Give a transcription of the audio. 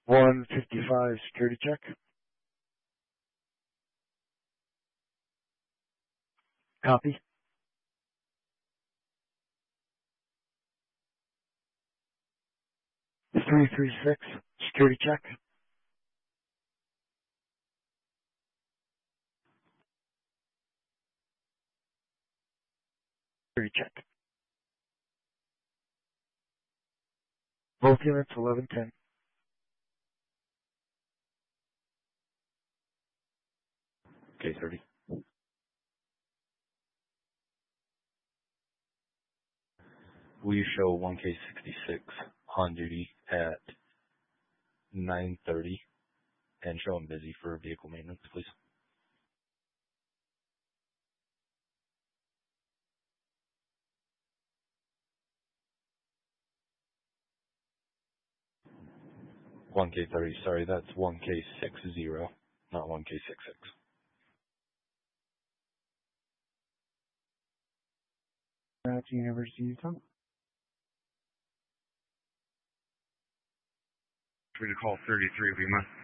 155 security check. Copy. 336 security check. Security check. Both units 1110. K30. Will you show 1K66 on duty at 9:30 and show him busy for vehicle maintenance, please? One K30, sorry, that's 1K60, not 1K66. University of Utah. Try to call 33, we must